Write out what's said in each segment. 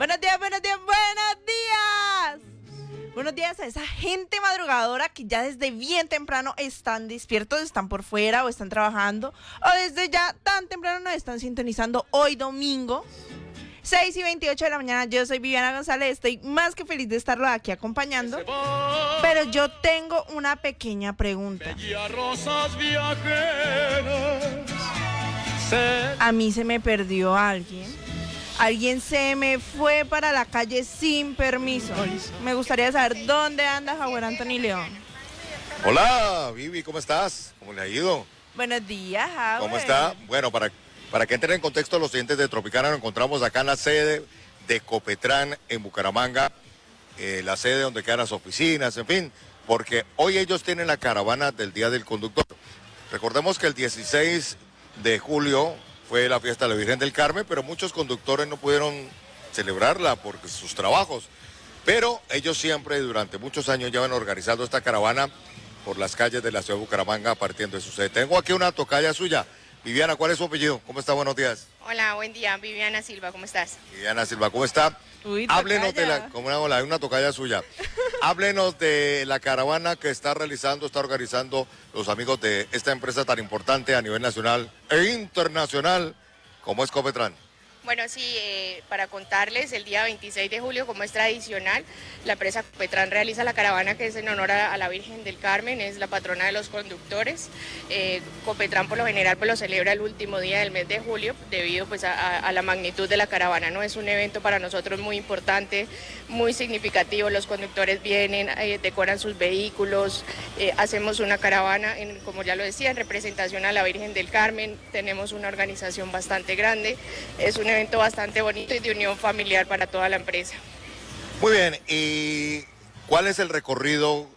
Buenos días, buenos días, buenos días. Buenos días a esa gente madrugadora que ya desde bien temprano están despiertos, están por fuera o están trabajando, o desde ya tan temprano nos están sintonizando hoy domingo, 6:28 de la mañana. Yo soy Viviana González, estoy más que feliz de estarlo aquí acompañando, pero yo tengo una pequeña pregunta. A mí se me perdió alguien. Alguien se me fue para la calle sin permiso. Me gustaría saber dónde anda Javier Anthony León. Hola, Vivi, ¿cómo estás? ¿Cómo le ha ido? Buenos días, Javier. ¿Cómo está? Bueno, para que entren en contexto los oyentes de Tropicana, nos encontramos acá en la sede de Copetrán en Bucaramanga, la sede donde quedan las oficinas, en fin, porque hoy ellos tienen la caravana del Día del Conductor. Recordemos que el 16 de julio fue la fiesta de la Virgen del Carmen, pero muchos conductores no pudieron celebrarla por sus trabajos. Pero ellos siempre, durante muchos años, llevan organizando esta caravana por las calles de la ciudad de Bucaramanga, partiendo de su sede. Tengo aquí una tocaya suya. Viviana, ¿cuál es su apellido? ¿Cómo está? Buenos días. Hola, buen día. Viviana Silva, ¿cómo estás? Viviana Silva, ¿cómo está? Uy, Háblenos de tocaya. hay una tocaya suya. Háblenos de la caravana que está organizando los amigos de esta empresa tan importante a nivel nacional e internacional como es Copetrán. Bueno, sí, para contarles, el día 26 de julio, como es tradicional, la empresa Copetrán realiza la caravana que es en honor a la Virgen del Carmen, es la patrona de los conductores. Copetrán por lo general pues lo celebra el último día del mes de julio, debido pues a la magnitud de la caravana, ¿no? Es un evento para nosotros muy importante, muy significativo. Los conductores vienen, decoran sus vehículos, hacemos una caravana, como ya lo decía, en representación a la Virgen del Carmen. Tenemos una organización bastante grande, es un evento bastante bonito y de unión familiar para toda la empresa. Muy bien, ¿y cuál es el recorrido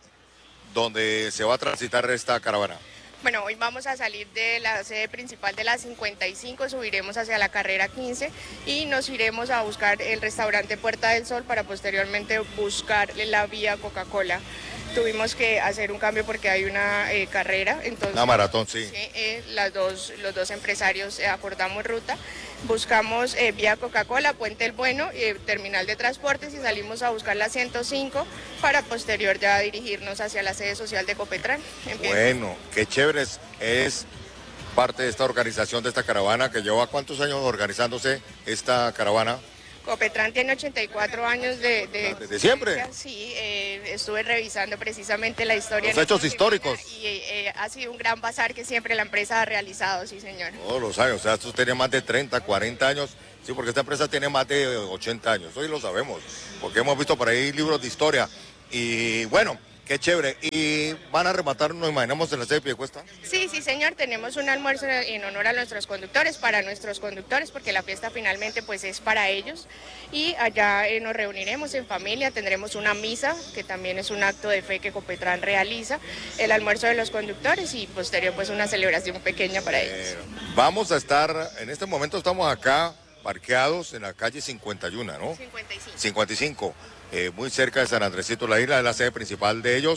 donde se va a transitar esta caravana? Bueno, hoy vamos a salir de la sede principal de la 55, subiremos hacia la carrera 15 y nos iremos a buscar el restaurante Puerta del Sol para posteriormente buscar la vía Coca-Cola. Tuvimos que hacer un cambio porque hay una carrera, entonces... Una maratón, sí. Los dos empresarios acordamos ruta, buscamos vía Coca-Cola, Puente el Bueno, terminal de transportes, y salimos a buscar la 105 para posterior ya dirigirnos hacia la sede social de Copetrán. Bueno, qué chévere es parte de esta organización de esta caravana que lleva ¿cuántos años organizándose esta caravana? Copetrán tiene 84 años ¿Desde siempre? Sí, estuve revisando precisamente la historia. Los hechos históricos. Y ha sido un gran bazar que siempre la empresa ha realizado, sí señor. Todos los años, o sea, estos tenían más de 30, 40 años, sí, porque esta empresa tiene más de 80 años, hoy lo sabemos, porque hemos visto por ahí libros de historia, y bueno, qué chévere, y van a rematar, nos imaginamos, en la sede de Piedecuesta. Sí, sí señor, tenemos un almuerzo en honor a nuestros conductores, para nuestros conductores, porque la fiesta finalmente pues es para ellos, y allá nos reuniremos en familia, tendremos una misa, que también es un acto de fe que Copetrán realiza, el almuerzo de los conductores y posterior pues una celebración pequeña para ellos. Vamos a estar, en este momento estamos acá parqueados en la calle 51, ¿no? 55. 55, muy cerca de San Andresito, la isla, es la sede principal de ellos.